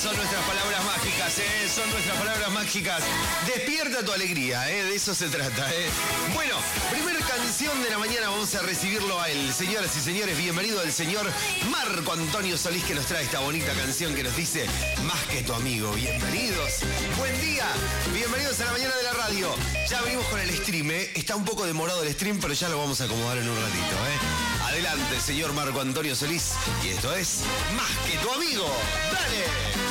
son nuestras palabras mágicas, son nuestras palabras mágicas. Despierta tu alegría, de eso se trata. Bueno, primera canción de la mañana, vamos a recibirlo a él. Señoras y señores, bienvenido el señor Marco Antonio Solís, que nos trae esta bonita canción que nos dice más que tu amigo. Bienvenidos, buen día, bienvenidos a la mañana de la radio. Ya venimos con el stream, está un poco demorado el stream, pero ya lo vamos a acomodar en un ratito. Adelante, señor Marco Antonio Solís, y esto es Más que tu amigo. ¡Dale!